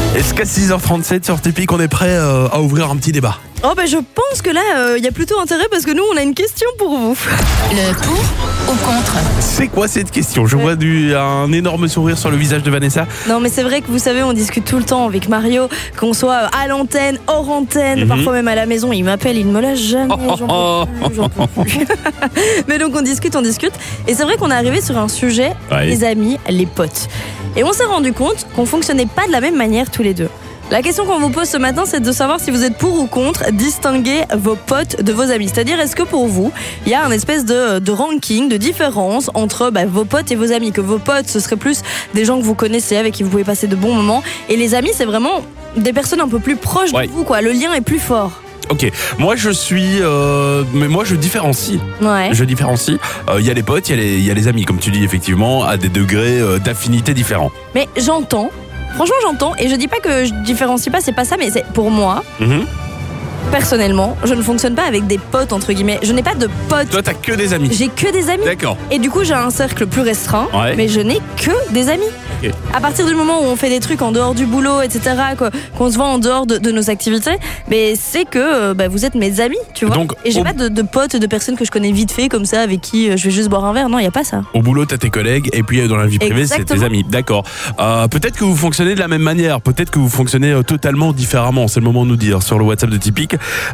Est-ce qu'à 6h37 sur Typique, on est prêt à ouvrir un petit débat? Oh je pense que là, il y a plutôt intérêt parce que nous, on a une question pour vous. Le pour ou contre? C'est quoi cette question? Je vois un énorme sourire sur le visage de Vanessa. Non, mais c'est vrai que vous savez, on discute tout le temps avec Mario, qu'on soit à l'antenne, hors antenne, parfois même à la maison. Il m'appelle, il ne me lâche jamais. J'en peux plus. Mais donc on discute. Et c'est vrai qu'on est arrivé sur un sujet, les amis, les potes. Et on s'est rendu compte qu'on fonctionnait pas de la même manière tous les deux. La question qu'on vous pose ce matin, c'est de savoir si vous êtes pour ou contre distinguer vos potes de vos amis. C'est-à-dire, est-ce que pour vous, il y a un espèce de ranking, de différence entre vos potes et vos amis? Que vos potes, ce serait plus des gens que vous connaissez, avec qui vous pouvez passer de bons moments. Et les amis, c'est vraiment des personnes un peu plus proches de vous, quoi. Le lien est plus fort. Ok, moi je suis, mais moi je différencie. Ouais. Je différencie. Il y a les potes, il y a les amis, comme tu dis effectivement, à des degrés d'affinité différents. Mais j'entends. Franchement, j'entends, et je dis pas que je différencie pas, c'est pas ça, mais c'est pour moi. Personnellement, je ne fonctionne pas avec des potes, entre guillemets. Je n'ai pas de potes. Toi, t'as que des amis. J'ai que des amis. D'accord. Et du coup, j'ai un cercle plus restreint, mais je n'ai que des amis. Okay. À partir du moment où on fait des trucs en dehors du boulot, etc., qu'on se voit en dehors de nos activités, mais c'est que vous êtes mes amis, tu vois. Donc, et j'ai pas de potes, de personnes que je connais vite fait, comme ça, avec qui je vais juste boire un verre. Non, il n'y a pas ça. Au boulot, t'as tes collègues, et puis dans la vie privée, c'est tes amis. D'accord. Peut-être que vous fonctionnez de la même manière, peut-être que vous fonctionnez totalement différemment. C'est le moment de nous dire sur le WhatsApp de Typique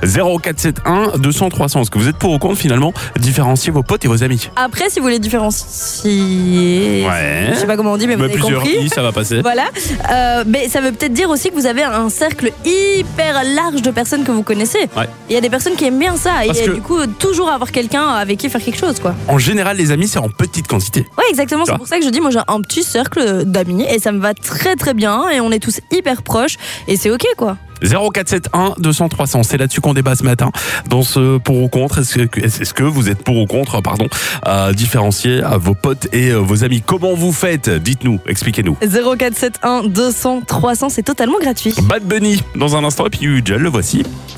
0471 200 300. Est-ce que vous êtes pour ou contre finalement différencier vos potes et vos amis? Après, si vous voulez différencier, je sais pas comment on dit, mais vous avez compris. Ça va passer. Voilà. Mais ça veut peut-être dire aussi que vous avez un cercle hyper large de personnes que vous connaissez. Il y a des personnes qui aiment bien ça. Et du coup, toujours avoir quelqu'un avec qui faire quelque chose, quoi. En général, les amis, c'est en petite quantité. Ouais, exactement. C'est pour ça que je dis, moi, j'ai un petit cercle d'amis et ça me va très très bien. Et on est tous hyper proches. Et c'est ok, quoi. 0471 200 300, c'est là-dessus qu'on débat ce matin dans ce pour ou contre. Est-ce que vous êtes pour ou contre, différencier vos potes et vos amis? Comment vous faites? Dites-nous, expliquez-nous. 0471 200 300, c'est totalement gratuit. Bad Bunny dans un instant et puis Ujel, le voici.